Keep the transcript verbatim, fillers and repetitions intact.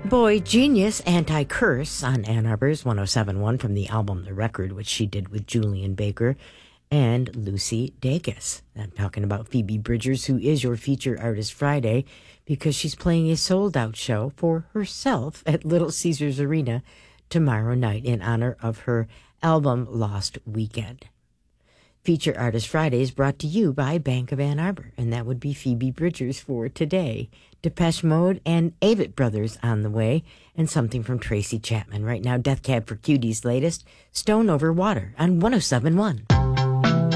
Boy Genius Anti-Curse on Ann Arbor's one oh seven point one from the album The Record, which she did with Julian Baker and Lucy Dacus. I'm talking about Phoebe Bridgers, who is your feature artist Friday, because she's playing a sold-out show for herself at Little Caesars Arena tomorrow night in honor of her album Lost Weekend. Feature Artist Friday is brought to you by Bank of Ann Arbor, and that would be Phoebe Bridgers for today. Depeche Mode and Avett Brothers on the way, and something from Tracy Chapman. Right now, Death Cab for Cutie's latest, Stone Over Water on one oh seven point one.